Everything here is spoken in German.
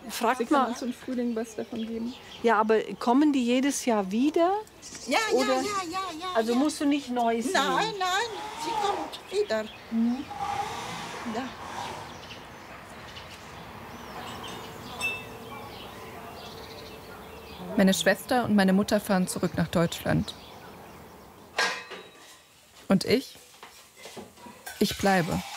Fragt Sie kann mal. uns im Frühling was davon geben. Ja, aber kommen die jedes Jahr wieder? Ja, Oder? ja. Also ja. musst du nicht neu sehen? Nein, sie kommt wieder. Ja. Meine Schwester und meine Mutter fahren zurück nach Deutschland. Und ich? Ich bleibe.